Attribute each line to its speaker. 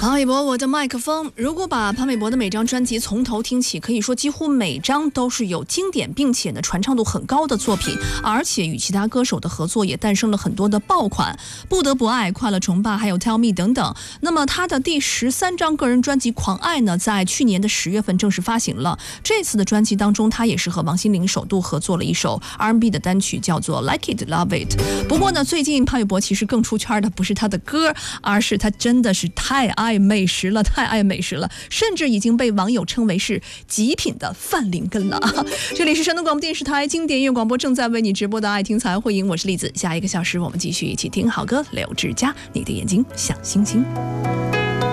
Speaker 1: 潘玮柏，我的麦克风。如果把潘玮柏的每张专辑从头听起，可以说几乎每张都是有经典并且呢传唱度很高的作品，而且与其他歌手的合作也诞生了很多的爆款，不得不爱、快乐崇拜还有 Tell Me 等等。那么他的第13张个人专辑《狂爱》呢，在去年的10月份正式发行了。这次的专辑当中，他也是和王心凌首度合作了一首 R&B 的单曲，叫做 Like It Love It。不过呢，最近潘玮柏其实更出圈的不是他的歌，而是他真的是太爱美食了，甚至已经被网友称为是极品的范林根了。这里是山东广播电视台经典音乐广播，正在为你直播的爱听财会营，我是栗子。下一个小时我们继续一起听好歌，刘志佳，你的眼睛像星星。